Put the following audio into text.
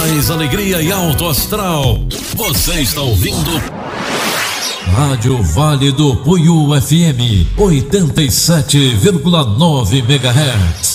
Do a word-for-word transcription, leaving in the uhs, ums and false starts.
paz, alegria e alto astral. Você está ouvindo Rádio Vale do Puiú F M oitenta e sete vírgula nove megahertz.